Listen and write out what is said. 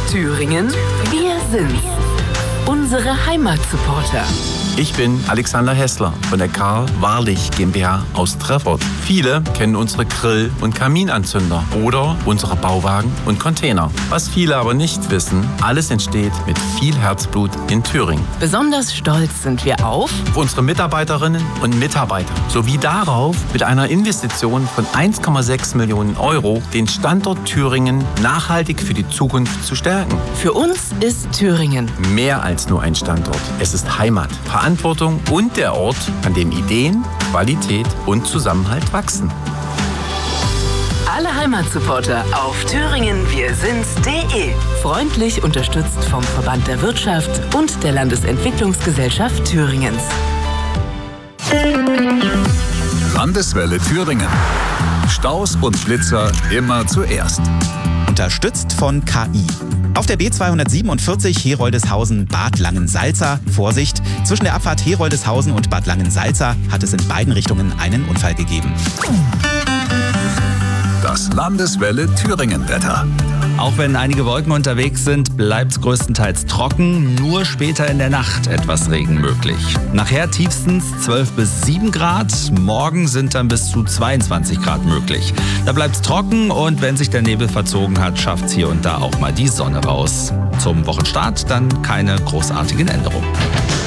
Thüringen, wir sind's. Unsere Heimatsupporter. Ich bin Alexander Hessler von der Karl Wahrlich GmbH aus Treffort. Viele kennen unsere Grill- und Kaminanzünder oder unsere Bauwagen und Container. Was viele aber nicht wissen, alles entsteht mit viel Herzblut in Thüringen. Besonders stolz sind wir auf Unsere Mitarbeiterinnen und Mitarbeiter sowie darauf, mit einer Investition von 1,6 Millionen Euro den Standort Thüringen nachhaltig für die Zukunft zu stärken. Für uns ist Thüringen Mehr als nur ein Standort. Es ist Heimat, Verantwortung und der Ort, an dem Ideen, Qualität und Zusammenhalt wachsen. Alle Heimatsupporter auf thüringenwirsind's.de. Freundlich unterstützt vom Verband der Wirtschaft und der Landesentwicklungsgesellschaft Thüringens. Landeswelle Thüringen. Staus und Schlitzer immer zuerst. Unterstützt von KI. Auf der B247 Heroldeshausen-Bad Langensalza. Vorsicht, zwischen der Abfahrt Heroldeshausen und Bad Langensalza hat es in beiden Richtungen einen Unfall gegeben. Das Landeswelle Thüringen-Wetter. Auch wenn einige Wolken unterwegs sind, bleibt es größtenteils trocken. Nur später in der Nacht etwas Regen möglich. Nachher tiefstens 12 bis 7 Grad. Morgen sind dann bis zu 22 Grad möglich. Da bleibt es trocken und wenn sich der Nebel verzogen hat, schafft es hier und da auch mal die Sonne raus. Zum Wochenstart dann keine großartigen Änderungen.